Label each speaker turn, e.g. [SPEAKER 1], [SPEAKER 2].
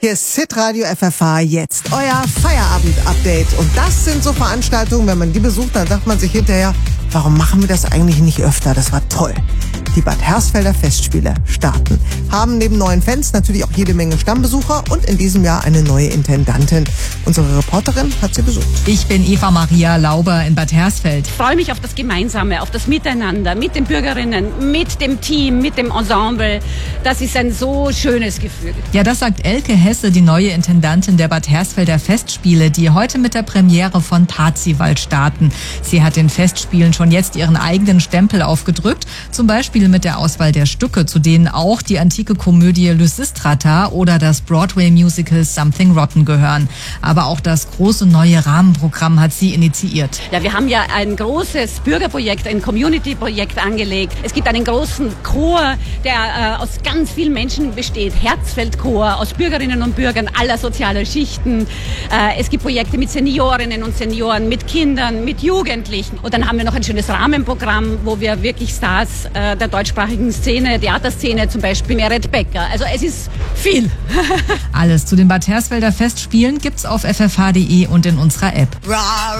[SPEAKER 1] Hier ist Hitradio FFH, jetzt euer Feierabend-Update. Und das sind so Veranstaltungen, wenn man die besucht, dann sagt man sich hinterher, warum machen wir das eigentlich nicht öfter? Das war toll. Die Bad Hersfelder Festspiele starten. Haben neben neuen Fans natürlich auch jede Menge Stammbesucher und in diesem Jahr eine neue Intendantin. Unsere Reporterin hat sie besucht.
[SPEAKER 2] Ich bin Eva Maria Lauber in Bad Hersfeld.
[SPEAKER 3] Ich freue mich auf das Gemeinsame, auf das Miteinander, mit den Bürgerinnen, mit dem Team, mit dem Ensemble. Das ist ein so schönes Gefühl.
[SPEAKER 2] Ja, das sagt Elke Hesse, die neue Intendantin der Bad Hersfelder Festspiele, die heute mit der Premiere von Parzival starten. Sie hat den Festspielen schon jetzt ihren eigenen Stempel aufgedrückt, zum Beispiel mit der Auswahl der Stücke, zu denen auch die antike Komödie Lysistrata oder das Broadway-Musical Something Rotten gehören. Aber auch das große neue Rahmenprogramm hat sie initiiert.
[SPEAKER 3] Ja, wir haben ja ein großes Bürgerprojekt, ein Community-Projekt angelegt. Es gibt einen großen Chor, der aus ganz vielen Menschen besteht. Herzfeldchor, aus Bürgerinnen und Bürgern aller sozialer Schichten. Es gibt Projekte mit Seniorinnen und Senioren, mit Kindern, mit Jugendlichen. Und dann haben wir noch ein schönes Rahmenprogramm, wo wir wirklich Stars der deutschsprachigen Szene, Theaterszene, zum Beispiel Meret Becker. Also es ist viel.
[SPEAKER 2] Alles zu den Bad Hersfelder Festspielen gibt's auf ffh.de und in unserer App.